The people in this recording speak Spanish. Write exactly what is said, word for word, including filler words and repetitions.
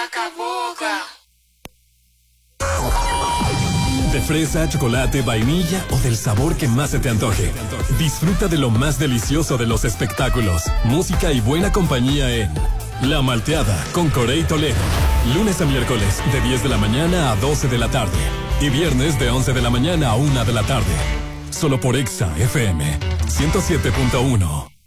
Boca Boca. De fresa, chocolate, vainilla o del sabor que más se te antoje. Disfruta de lo más delicioso de los espectáculos, música y buena compañía en La Malteada con Corey Toledo. Lunes a miércoles de diez de la mañana a doce de la tarde. Y viernes de once de la mañana a una de la tarde. Solo por Exa F M ciento siete punto uno.